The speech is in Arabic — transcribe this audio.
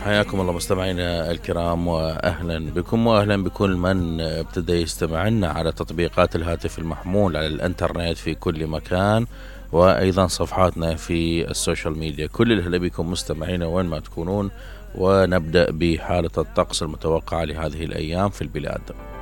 حياكم الله مستمعينا الكرام، وأهلا بكم وأهلا بكل من ابتدى يستمع لنا على تطبيقات الهاتف المحمول على الانترنت في كل مكان، وأيضا صفحاتنا في السوشيال ميديا. كل الهلا بكم مستمعينا وين ما تكونون. ونبدأ بحالة الطقس المتوقعة لهذه الأيام في البلاد.